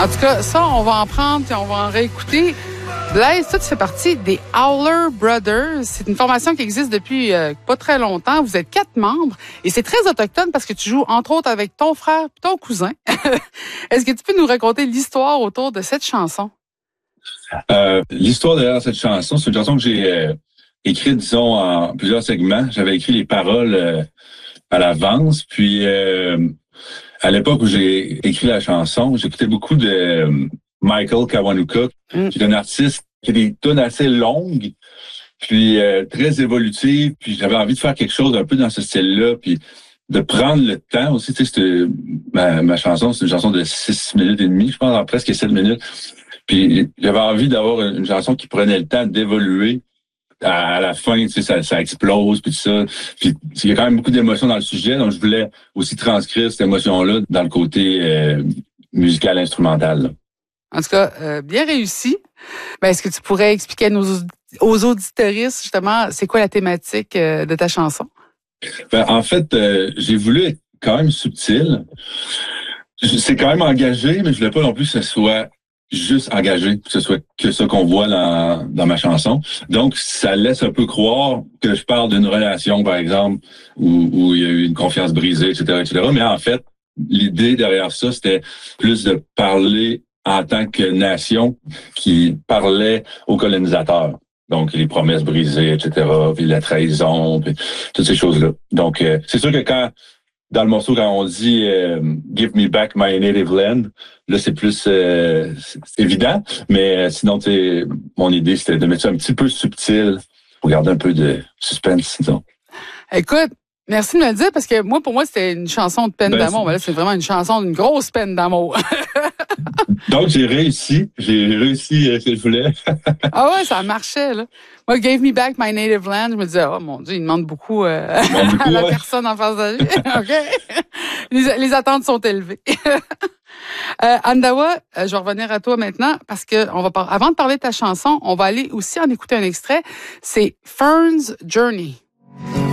En tout cas, ça, on va en prendre et on va en réécouter. Blaise, toi, tu fais partie des Howler Brothers. C'est une formation qui existe depuis pas très longtemps. Vous êtes 4 membres et c'est très autochtone parce que tu joues, entre autres, avec ton frère et ton cousin. Est-ce que tu peux nous raconter l'histoire autour de cette chanson? L'histoire derrière cette chanson, c'est une chanson que j'ai écrite, disons, en plusieurs segments. J'avais écrit les paroles à l'avance, puis à l'époque où j'ai écrit la chanson, j'écoutais beaucoup de Michael Kiwanuka, qui est un artiste qui a des tunes assez longues, puis très évolutives, puis j'avais envie de faire quelque chose un peu dans ce style-là, puis de prendre le temps aussi. Tu sais, ma chanson, c'est une chanson de 6 minutes et demie, je pense, en presque 7 minutes. Puis j'avais envie d'avoir une chanson qui prenait le temps d'évoluer. À la fin, tu sais, ça explose, puis tout ça. Puis il y a quand même beaucoup d'émotions dans le sujet, donc je voulais aussi transcrire cette émotion-là dans le côté musical instrumental. Là. En tout cas, bien réussi. Ben, est-ce que tu pourrais expliquer aux auditeuristes, justement, c'est quoi la thématique de ta chanson? Ben, en fait, j'ai voulu être quand même subtil. C'est quand même engagé, mais je voulais pas non plus que ce soit juste engagé, que ce soit que ce qu'on voit dans ma chanson. Donc, ça laisse un peu croire que je parle d'une relation, par exemple, où il y a eu une confiance brisée, etc. Mais en fait, l'idée derrière ça, c'était plus de parler en tant que nation qui parlait aux colonisateurs. Donc, les promesses brisées, etc., puis la trahison, puis toutes ces choses-là. Donc, c'est sûr que dans le morceau, quand on dit Give me back my native land, là, c'est plus c'est évident. Mais sinon, mon idée, c'était de mettre ça un petit peu subtil pour garder un peu de suspense, disons. Écoute, merci de me le dire, parce que pour moi, c'était une chanson de peine d'amour. Mais là, c'est vraiment une chanson d'une grosse peine d'amour. Donc, j'ai réussi ce que je voulais. Ah ouais, ça marchait, là. Moi, Gave Me Back My Native Land, je me disais, oh mon Dieu, il demande beaucoup, à la personne en face de lui. OK? Les attentes sont élevées. Andawa, je vais revenir à toi maintenant parce que avant de parler de ta chanson, on va aller aussi en écouter un extrait. C'est Fern's Journey.